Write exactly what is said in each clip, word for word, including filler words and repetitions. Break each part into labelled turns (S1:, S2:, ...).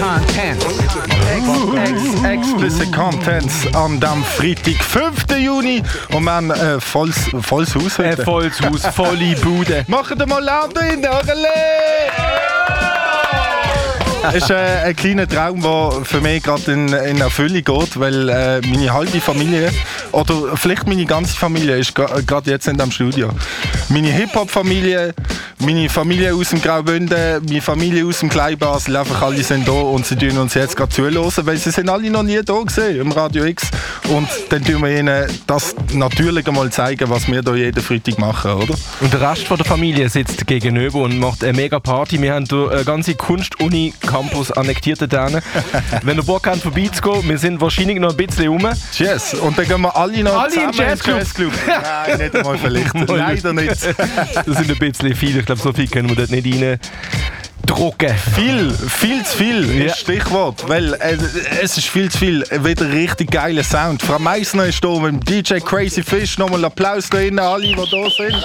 S1: Content.
S2: Ex, ex, explicit Contents am dem Freitag, fünften Juni. Und wir haben ein äh, volles, volles Haus heute.
S3: Ein volles Haus, volle Bude.
S2: Machen wir mal laut in Es ist äh, ein kleiner Traum, der für mich gerade in, in Erfüllung geht, weil äh, meine halbe Familie, oder vielleicht meine ganze Familie, ist gerade jetzt in diesem Studio. Meine Hip-Hop-Familie, meine Familie aus dem Graubünden, meine Familie aus dem Kleinbasel, einfach alle sind da und sie tun uns jetzt gerade zuhören, weil sie sind alle noch nie da gesehen im Radio X. Und dann tun wir ihnen das natürlich einmal zeigen, was wir hier jeden Freitag machen, oder?
S3: Und der Rest von der Familie sitzt gegenüber und macht eine mega Party. Wir haben hier eine ganze Kunst-Uni Campus annektiert dort. Wenn ihr Bock habt, vorbeizugehen, wir sind wahrscheinlich noch ein bisschen rum.
S2: Yes, und dann gehen wir alle noch
S3: alle
S2: zusammen
S3: im Jazzclub.
S2: Jazzclub. Nein, nicht einmal vielleicht. Leider nicht.
S3: Das sind ein bisschen viele. Ich glaube, so viel können wir dort nicht rein drucken.
S2: Viel, viel zu viel
S3: Ja.
S2: ist Stichwort, weil äh, es ist viel zu viel. Wieder richtig geiler Sound. Frau Meissner ist da mit dem D J Crazy Fish. Nochmal Applaus da innen, alle, die da sind.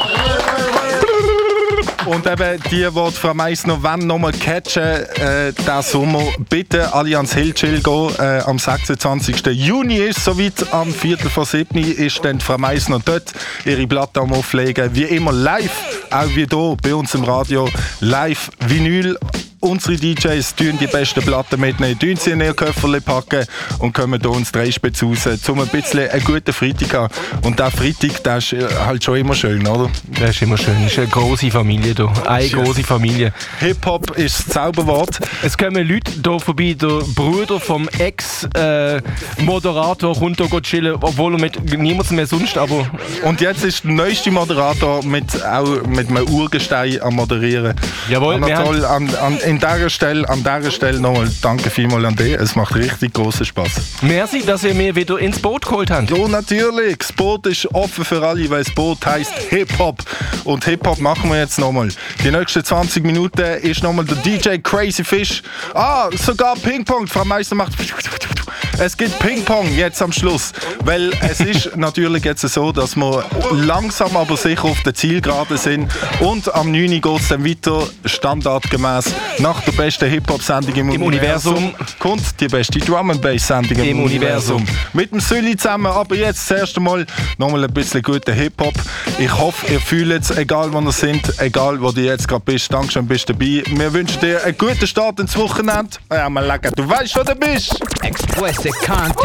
S2: Und eben die, die Frau Meissner wollen, nochmal catchen, äh, diesen Sommer, bitte alle ans Hillchill gehen. Äh, am sechsundzwanzigsten Juni ist soweit, am Viertel vor sieben ist dann Frau Meissner dort ihre Platte am Auflegen. Wie immer live, auch wie hier bei uns im Radio, live Vinyl. Unsere D Js tun die besten Platten mitnehmen, tun sie in ihr Köfferchen packen und kommen hier uns drei Spitz raus, um ein bisschen einen guten Freitag zu haben. Und der Freitag, der ist halt schon immer schön, oder?
S3: Das ist immer schön. Es ist eine grosse Familie hier. Eine grosse Familie.
S2: Hip-Hop ist das Zauberwort.
S3: Es kommen Leute hier vorbei. Der Bruder vom Ex-Moderator kommt hier chillen, obwohl er mit niemandem mehr sonst, aber...
S2: Und jetzt ist der neueste Moderator mit, auch mit einem Urgestein am Moderieren.
S3: Jawohl,
S2: Anatol, an, an, in dieser Stelle, an dieser Stelle nochmal danke vielmals an dich. Es macht richtig großen Spaß.
S3: Merci, dass ihr mir wieder ins Boot geholt habt.
S2: Ja, natürlich. Das Boot ist offen für alle, weil das Boot heisst Hip-Hop. Und Hip-Hop machen wir jetzt nochmal. Die nächsten zwanzig Minuten ist nochmal der D J Crazy Fish. Ah, sogar Ping-Pong. Frau Meister macht... Es gibt Ping-Pong jetzt am Schluss. Weil es ist natürlich jetzt so, dass wir langsam aber sicher auf der Zielgerade sind. Und am neun Uhr geht es dann weiter, standardgemäß. Nach der besten Hip-Hop-Sendung im,
S3: Im
S2: Universum,
S3: Universum
S2: kommt die beste Drum-and-Bass-Sendung im,
S3: Im
S2: Universum.
S3: Universum.
S2: Mit dem Sülli zusammen, aber jetzt das erste Mal nochmal ein bisschen guter Hip-Hop. Ich hoffe, ihr fühlt es, egal wo ihr seid, egal wo du jetzt gerade bist. Dankeschön, bist dabei. Wir wünschen dir einen guten Start ins Wochenende. Ja, mal lecker, du weißt, wo du bist.
S1: Explicit Content.